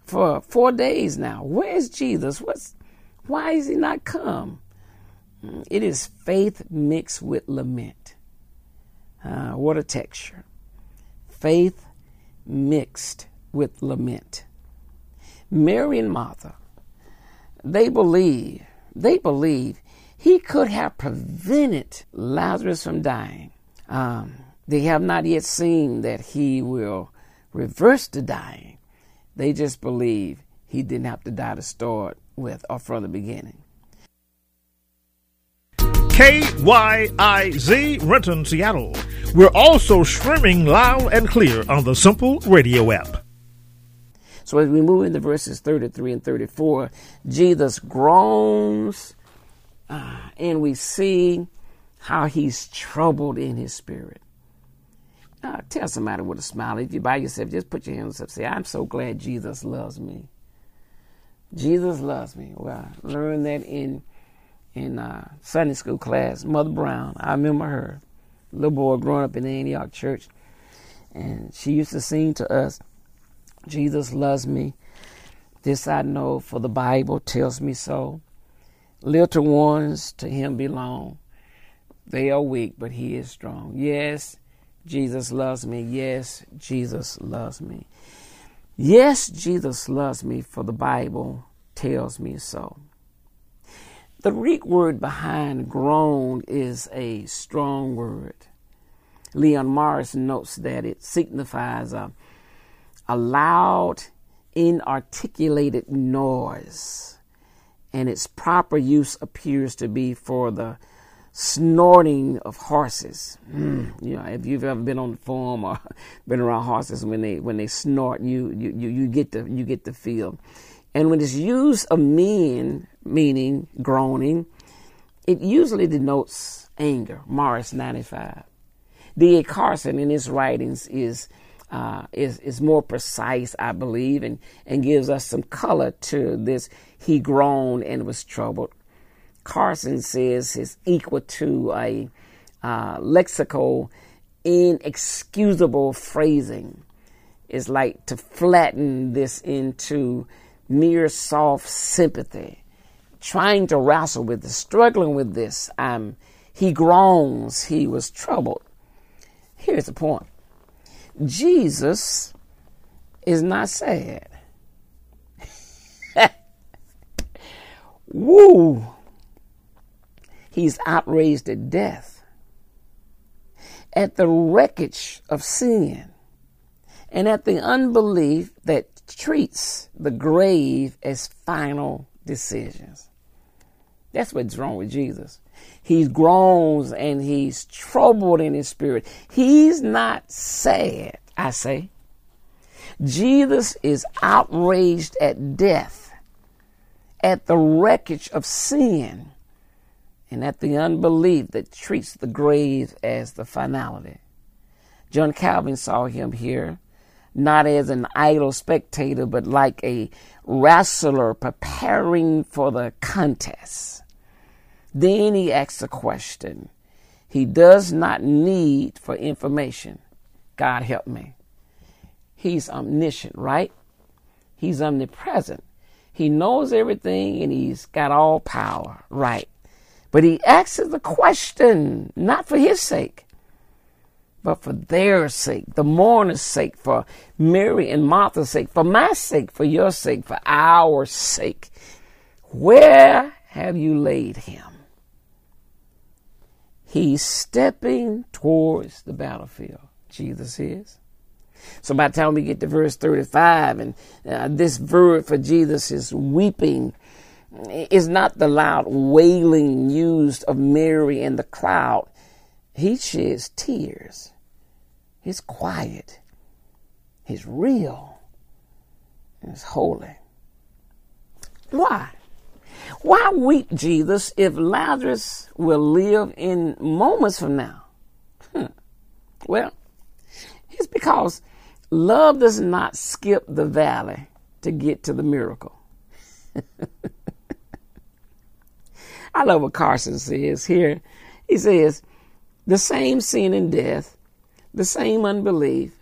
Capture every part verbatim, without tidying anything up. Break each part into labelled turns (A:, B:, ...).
A: for four days now. Where is Jesus? What's, why is he not come? It is faith mixed with lament. Uh, what a texture. Faith mixed with lament. Mary and Martha, they believe, they believe he could have prevented Lazarus from dying. Um, they have not yet seen that he will reverse the dying. They just believe he didn't have to die to start with or from the beginning.
B: K Y I Z, Renton, Seattle. We're also streaming loud and clear on the Simple Radio app.
A: So as we move into verses thirty-three and thirty-four, Jesus groans, uh, and we see how he's troubled in his spirit. Uh, tell somebody with a smile. If you're by yourself, just put your hands up and say, I'm so glad Jesus loves me. Jesus loves me. Well, I learned that in in uh, Sunday school class. Mother Brown, I remember her, little boy growing up in the Antioch church, and she used to sing to us, Jesus loves me. This I know, for the Bible tells me so. Little ones to him belong. They are weak, but he is strong. Yes, Jesus loves me. Yes, Jesus loves me. Yes, Jesus loves me, for the Bible tells me so. The Greek word behind groan is a strong word. Leon Morris notes that it signifies a, a loud, inarticulated noise, and its proper use appears to be for the snorting of horses. Mm, you know, if you've ever been on the farm or been around horses, when they when they snort, you you you, you get the you get the feel. And when it's used of men, meaning groaning, it usually denotes anger. Morris ninety-five. D A Carson in his writings is uh, is is more precise, I believe, and and gives us some color to this. He groaned and was troubled. Carson says it's equal to a uh, lexical, inexcusable phrasing. It's like to flatten this into mere soft sympathy, trying to wrestle with this, struggling with this. Um, he groans, he was troubled. Here's the point. Jesus is not sad. Woo! He's outraged at death, at the wreckage of sin, and at the unbelief that treats the grave as final decisions. That's what's wrong with Jesus. He groans and he's troubled in his spirit. He's not sad, I say. Jesus is outraged at death, at the wreckage of sin, and at the unbelief that treats the grave as the finality. John Calvin saw him here not as an idle spectator, but like a wrestler preparing for the contest. Then he asks a question. He does not need for information. God help me. He's omniscient, right? He's omnipresent. He knows everything and he's got all power, right? But he asks the question, not for his sake, but for their sake, the mourner's sake, for Mary and Martha's sake, for my sake, for your sake, for our sake. Where have you laid him? He's stepping towards the battlefield. Jesus is. So by the time we get to verse thirty-five, and uh, this verb for Jesus is weeping, is not the loud wailing used of Mary and the crowd. He sheds tears. He's quiet. He's real. And he's holy. Why? Why weep, Jesus, if Lazarus will live in moments from now? Hmm. Well, it's because love does not skip the valley to get to the miracle. I love what Carson says here. He says, the same sin and death, the same unbelief,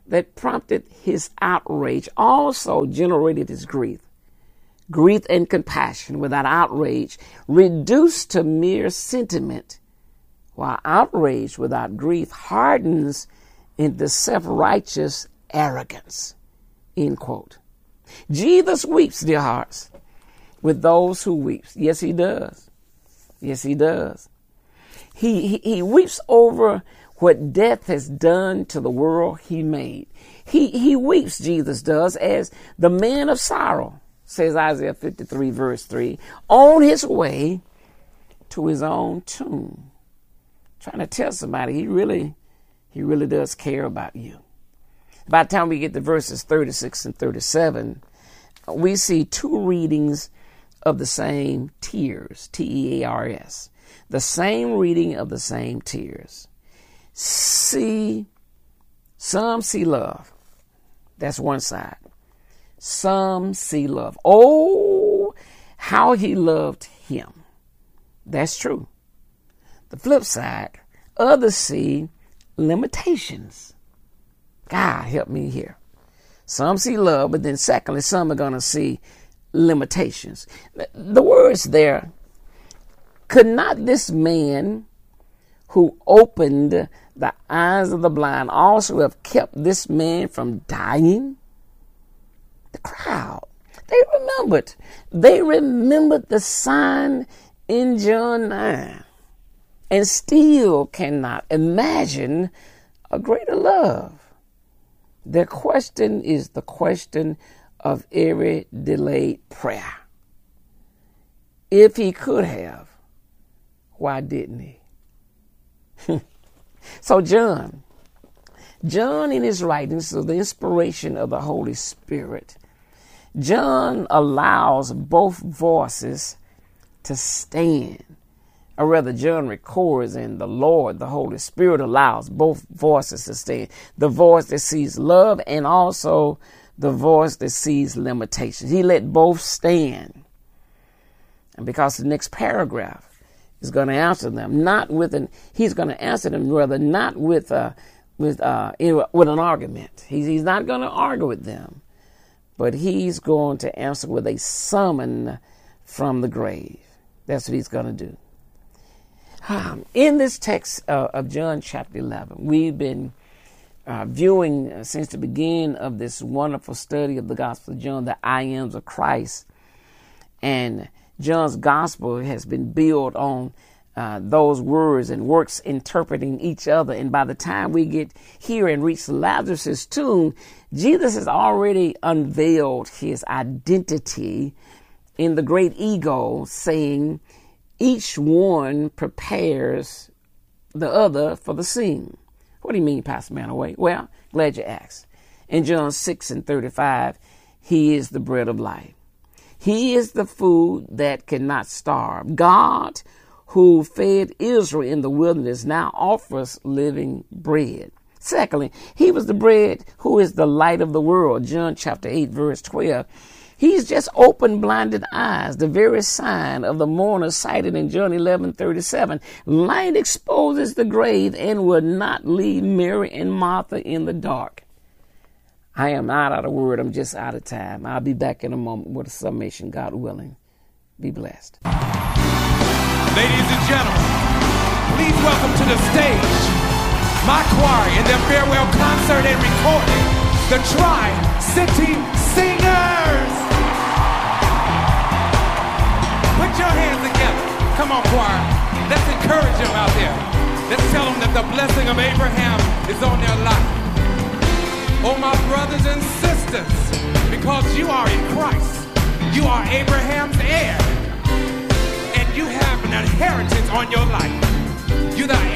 A: that prompted his outrage also generated his grief. Grief and compassion without outrage reduced to mere sentiment, while outrage without grief hardens into self-righteous arrogance. End quote. Jesus weeps, dear hearts, with those who weep. Yes, he does. Yes, he does. He, he, he weeps over what death has done to the world he made. He, he weeps, Jesus does, as the man of sorrow, says Isaiah fifty-three, verse three, on his way to his own tomb. Trying to tell somebody he really, he really does care about you. By the time we get to verses thirty-six and thirty-seven, we see two readings of the same tears, T E A R S. The same reading of the same tears. See, some see love. That's one side. Some see love. Oh, how he loved him. That's true. The flip side, others see limitations. God help me here. Some see love, but then secondly, some are going to see limitations. The words there, could not this man who opened the eyes of the blind also have kept this man from dying? The crowd, they remembered. They remembered the sign in John nine and still cannot imagine a greater love. Their question is the question of every delayed prayer. If he could have, why didn't he? So John, John in his writings, so the inspiration of the Holy Spirit, John allows both voices to stand. Or rather, John records, and the Lord, the Holy Spirit, allows both voices to stand. The voice that sees love and also the voice that sees limitations. He let both stand. And because the next paragraph is going to answer them, not with an, he's going to answer them rather not with a, with uh with an argument. He's he's not going to argue with them, but he's going to answer with a summon from the grave. That's what he's going to do. Um, in this text uh, of John chapter eleven, we've been uh, viewing uh, since the beginning of this wonderful study of the Gospel of John, the I Ams of Christ. And John's Gospel has been built on uh, those words and works interpreting each other. And by the time we get here and reach Lazarus' tomb, Jesus has already unveiled his identity in the great ego, saying, each one prepares the other for the scene. What do you mean, Pastor Manaway? Well, glad you asked. In John six and thirty-five, he is the bread of life. He is the food that cannot starve. God, who fed Israel in the wilderness, now offers living bread. Secondly, he was the bread who is the light of the world. John chapter eight, verse twelve. He's just opened blinded eyes, the very sign of the mourner cited in John eleven thirty-seven. Light exposes the grave and will not leave Mary and Martha in the dark. I am not out of word. I'm just out of time. I'll be back in a moment with a summation, God willing. Be blessed.
C: Ladies and gentlemen, please welcome to the stage my choir in their farewell concert and recording, the Tri-City Singers. Put your hands together. Come on, choir. Let's encourage them out there. Let's tell them that the blessing of Abraham is on their life. Oh, my brothers and sisters, because you are in Christ, you are Abraham's heir, and you have an inheritance on your life. You're the